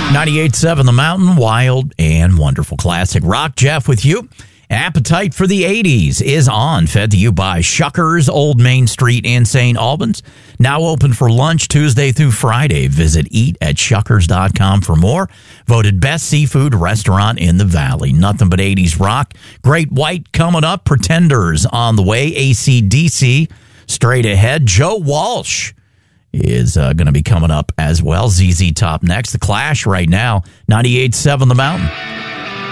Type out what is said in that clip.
98.7 The Mountain, wild and wonderful classic rock. Jeff with you. Appetite for the 80s is on, fed to you by Shuckers, Old Main Street in St. Albans. Now open for lunch Tuesday through Friday. Visit eatatShuckers.com for more. Voted best seafood restaurant in the valley. Nothing but 80s rock. Great White coming up. Pretenders on the way. AC/DC straight ahead. Joe Walsh is going to be coming up as well. ZZ Top next. The Clash right now. 98.7 The Mountain.